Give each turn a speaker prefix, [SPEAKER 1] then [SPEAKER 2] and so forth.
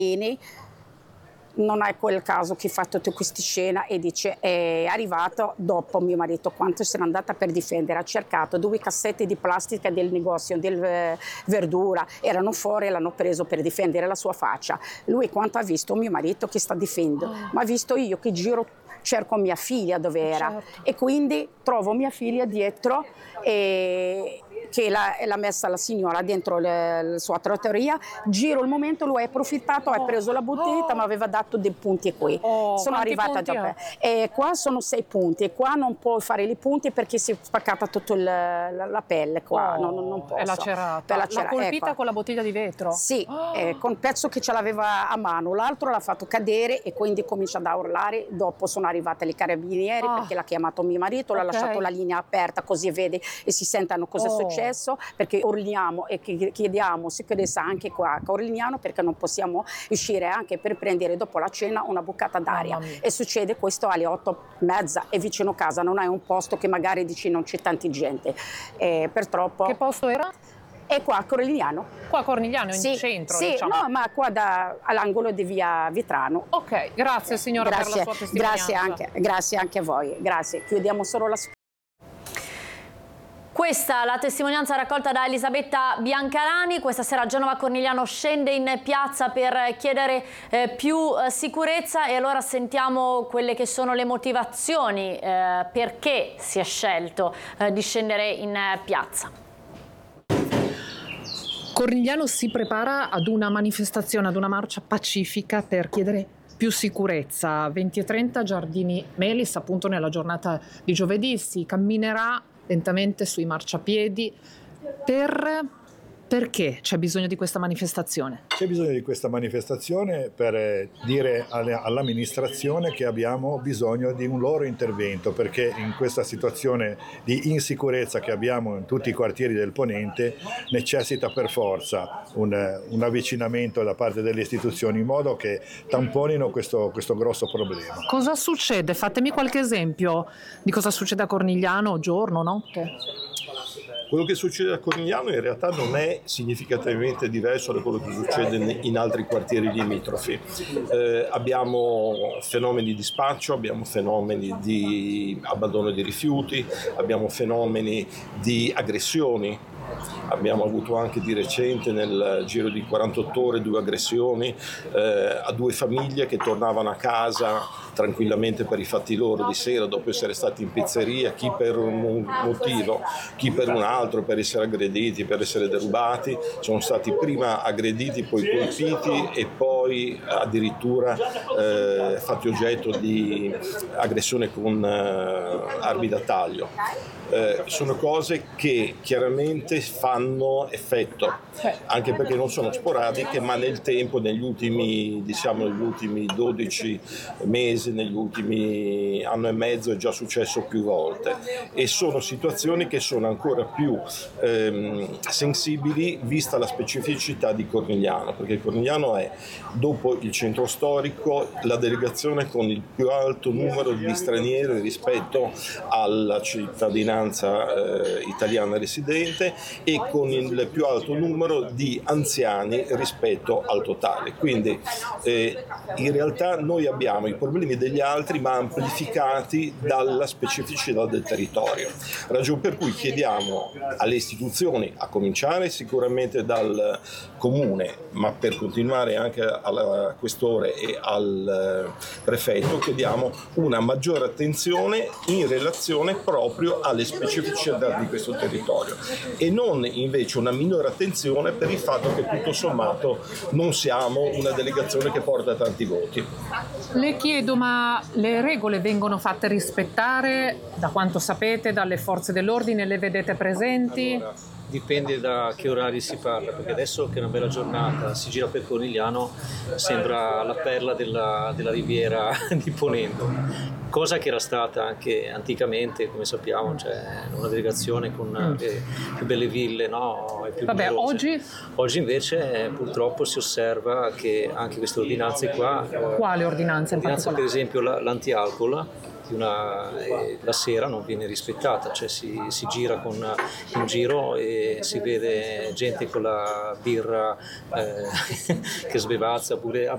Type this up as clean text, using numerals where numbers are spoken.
[SPEAKER 1] Non è quel caso che fa tutta questa scena e dice è arrivato dopo mio marito quanto se n'è andata per difendere, ha cercato 2 cassette di plastica del negozio del verdura, erano fuori e l'hanno preso per difendere la sua faccia. Lui quanto ha visto mio marito che sta difendendo, ma ha visto io che giro cerco mia figlia dove era, e quindi trovo mia figlia dietro e che l'ha messa la signora dentro la sua trattoria, giro il momento, lui ha approfittato, ha preso la bottiglietta, ma aveva dato dei punti qui. Sono arrivata dopo. E qua sono 6 punti, e qua non puoi fare i punti perché si è spaccata tutta la pelle qua, non posso.
[SPEAKER 2] È lacerata. L'ha colpita con la bottiglia di vetro?
[SPEAKER 1] Sì, con il pezzo che ce l'aveva a mano, l'altro l'ha fatto cadere e quindi comincia a urlare. Dopo sono arrivate le carabinieri perché l'ha chiamato mio marito, l'ha lasciato la linea aperta così vede e si sentono cosa è successo, perché urliamo e chiediamo sicurezza anche qua a Corigliano, perché non possiamo uscire anche per prendere dopo la cena una boccata d'aria, e succede questo alle 8:30 e vicino casa non è un posto che magari dici non c'è tanta gente, purtroppo.
[SPEAKER 2] Che posto era?
[SPEAKER 1] È qua a Corigliano.
[SPEAKER 2] Qua a Corigliano, in centro,
[SPEAKER 1] sì,
[SPEAKER 2] diciamo.
[SPEAKER 1] No, ma qua all'angolo di via Vitrano.
[SPEAKER 2] Ok, grazie signora per la sua testimonianza.
[SPEAKER 1] Grazie anche a voi, grazie. Chiudiamo solo la
[SPEAKER 3] Questa la testimonianza raccolta da Elisabetta Biancalani. Questa sera Genova Cornigliano scende in piazza per chiedere più sicurezza, e allora sentiamo quelle che sono le motivazioni perché si è scelto di scendere in piazza.
[SPEAKER 2] Cornigliano si prepara ad una manifestazione, ad una marcia pacifica per chiedere più sicurezza. 20:30 Giardini Melis, appunto nella giornata di giovedì, si camminerà lentamente sui marciapiedi. Perché c'è bisogno di questa manifestazione?
[SPEAKER 4] C'è bisogno di questa manifestazione per dire all'amministrazione che abbiamo bisogno di un loro intervento, perché in questa situazione di insicurezza che abbiamo in tutti i quartieri del Ponente necessita per forza un avvicinamento da parte delle istituzioni in modo che tamponino questo grosso problema.
[SPEAKER 2] Cosa succede? Fatemi qualche esempio di cosa succede a Cornigliano giorno, notte.
[SPEAKER 5] Quello che succede a Cornigliano in realtà non è significativamente diverso da quello che succede in altri quartieri limitrofi. Abbiamo fenomeni di spaccio, abbiamo fenomeni di abbandono di rifiuti, abbiamo fenomeni di aggressioni. Abbiamo avuto anche di recente, nel giro di 48 ore, 2 aggressioni a 2 famiglie che tornavano a casa tranquillamente per i fatti loro di sera dopo essere stati in pizzeria, chi per un motivo, chi per un altro, per essere aggrediti, per essere derubati. Sono stati prima aggrediti, poi colpiti e poi addirittura fatti oggetto di aggressione con armi da taglio. Sono cose che chiaramente fanno effetto, anche perché non sono sporadiche, ma nel tempo, negli ultimi 12 mesi, negli ultimi anno e mezzo è già successo più volte, e sono situazioni che sono ancora più sensibili vista la specificità di Cornigliano, perché Cornigliano è, dopo il centro storico, la delegazione con il più alto numero di stranieri rispetto alla cittadinanza italiana residente e con il più alto numero di anziani rispetto al totale. Quindi in realtà noi abbiamo i problemi degli altri ma amplificati dalla specificità del territorio, ragion per cui chiediamo alle istituzioni, a cominciare sicuramente dal Comune, ma per continuare anche alla Questore e al Prefetto, chiediamo una maggiore attenzione in relazione proprio alle specificità di questo territorio e non invece una minore attenzione per il fatto che tutto sommato non siamo una delegazione che porta tanti voti.
[SPEAKER 2] Le chiedo, ma le regole vengono fatte rispettare, da quanto sapete, dalle forze dell'ordine? Le vedete presenti?
[SPEAKER 6] Allora, dipende da che orari si parla, perché adesso che è una bella giornata si gira per Corigliano, sembra la perla della riviera di Ponente, cosa che era stata anche anticamente, come sappiamo, cioè una delegazione con più belle ville, no? E più numerose. Oggi invece purtroppo si osserva che anche queste ordinanze qua...
[SPEAKER 2] Quale ordinanza in particolare?
[SPEAKER 6] Per esempio l'anti-alcol, la sera non viene rispettata, cioè si gira in giro e si vede gente con la birra che sbevazza, pure